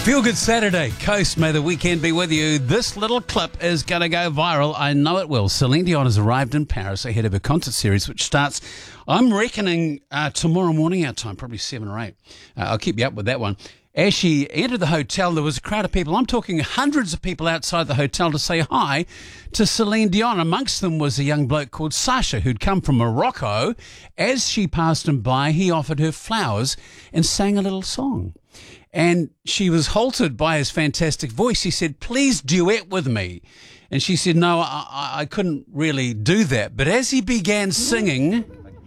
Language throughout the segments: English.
Feel Good Saturday. Coast, may the weekend be with you. This little clip is going to go viral. I know it will. Celine Dion has arrived in Paris ahead of her concert series, which starts, I'm reckoning, tomorrow morning our time, probably 7 or 8. I'll keep you up with that one. As she entered the hotel, there was a crowd of people. I'm talking hundreds of people outside the hotel to say hi to Celine Dion. Amongst them was a young bloke called Sasha, who'd come from Morocco. As she passed him by, he offered her flowers and sang a little song. And she was halted by his fantastic voice. He said, "Please duet with me." And she said, "No, I couldn't really do that." But as he began singing,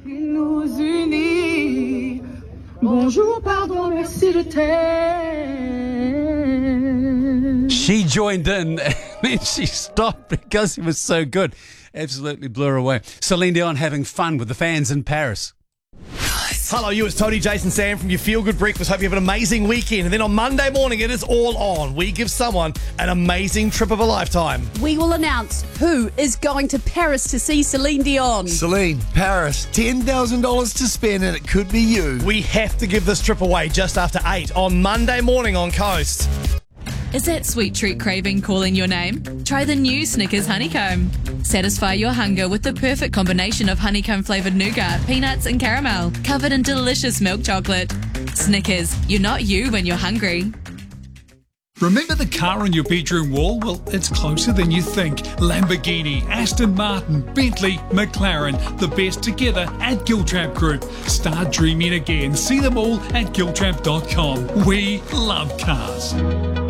she joined in, and then she stopped because he was so good. Absolutely blew her away. Celine Dion having fun with the fans in Paris. Hello, it's Tony, Jason, Sam from your Feel Good Breakfast. Hope you have an amazing weekend. And then on Monday morning, it is all on. We give someone an amazing trip of a lifetime. We will announce who is going to Paris to see Celine Dion. Celine, Paris, $10,000 to spend, and it could be you. We have to give this trip away just after 8 on Monday morning on Coast. Is that sweet treat craving calling your name? Try the new Snickers Honeycomb. Satisfy your hunger with the perfect combination of honeycomb-flavoured nougat, peanuts and caramel, covered in delicious milk chocolate. Snickers, you're not you when you're hungry. Remember the car on your bedroom wall? Well, it's closer than you think. Lamborghini, Aston Martin, Bentley, McLaren, the best together at Giltrap Group. Start dreaming again. See them all at giltrap.com. We love cars.